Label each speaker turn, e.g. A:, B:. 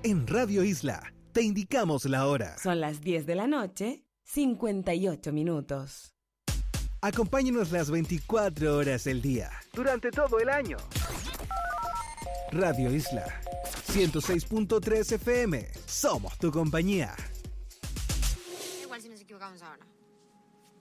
A: En Radio Isla te indicamos la hora.
B: Son las 10 de la noche, 58 minutos.
A: Acompáñanos las 24 horas del día, durante todo el año. Radio Isla 106.3 FM. Somos tu compañía.
C: Igual si nos equivocamos ahora.